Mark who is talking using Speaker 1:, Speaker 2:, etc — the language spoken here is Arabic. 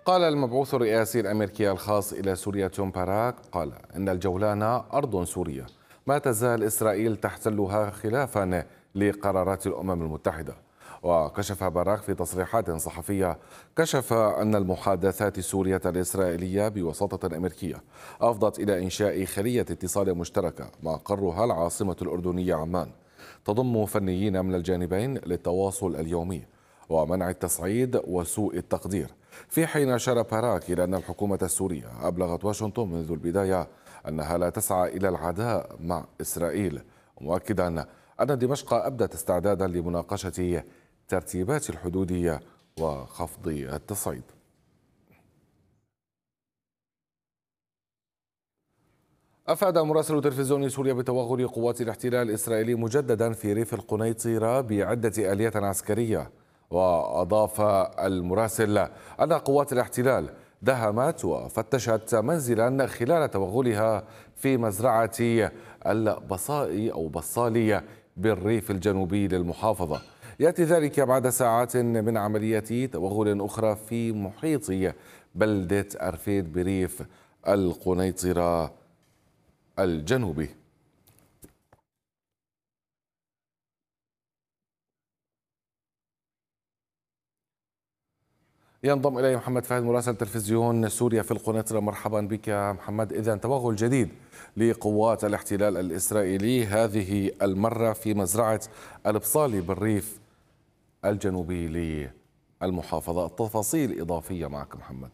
Speaker 1: قال المبعوث الرئاسي الأمريكي الخاص إلى سوريا توم باراك قال إن الجولان أرض سورية ما تزال إسرائيل تحتلها خلافا لقرارات الأمم المتحدة. وكشف باراك في تصريحات صحفية أن المحادثات السورية الإسرائيلية بوساطة أمريكية أفضت إلى إنشاء خلية اتصال مشتركة مقرها العاصمة الأردنية عمان، تضم فنيين من الجانبين للتواصل اليومي ومنع التصعيد وسوء التقدير. في حين أشار باراك إلى أن الحكومة السورية أبلغت واشنطن منذ البداية أنها لا تسعى إلى العداء مع إسرائيل، مؤكدا أن دمشق أبدت استعدادا لمناقشة ترتيبات الحدود وخفض التصعيد. أفاد مراسل تلفزيون سوريا بتوغل قوات الاحتلال الإسرائيلي مجددا في ريف القنيطرة بعدة آليات عسكرية. وأضاف المراسل أن قوات الاحتلال دهمت وفتشت منزلا خلال توغلها في مزرعة البصائي أو بصالي بالريف الجنوبي للمحافظة. يأتي ذلك بعد ساعات من عملية توغل أخرى في محيط بلدة أرفيد بريف القنيطرة الجنوبي. ينضم إلي محمد فهد مراسل تلفزيون سوريا في القنيطرة. مرحبا بك محمد. إذن توغل جديد لقوات الاحتلال الإسرائيلي، هذه المرة في مزرعة البصالي بالريف الجنوبي للمحافظة. التفاصيل إضافية معك محمد.